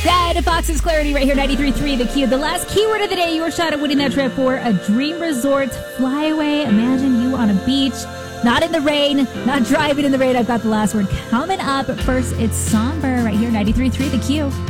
Dead Fox's Clarity right here, 93.3 The Q. The last keyword of the day, your shot at winning that trip for a dream resort flyaway. Imagine you on a beach, not in the rain, not driving in the rain. I've got the last word coming up. But first, it's Somber right here, 93.3 The Q.